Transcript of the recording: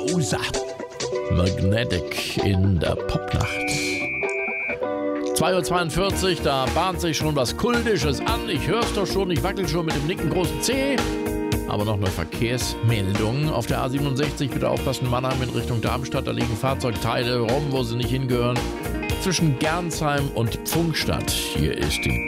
Rosa. Magnetic in der Popnacht. 2:42 Uhr, da bahnt sich schon was Kultisches an. Ich hör's doch schon, ich wackel schon mit dem dicken großen C. Aber noch eine Verkehrsmeldung. Auf der A67 bitte aufpassen, Mannheim in Richtung Darmstadt. Da liegen Fahrzeugteile rum, wo sie nicht hingehören. Zwischen Gernsheim und Pfungstadt. Hier ist die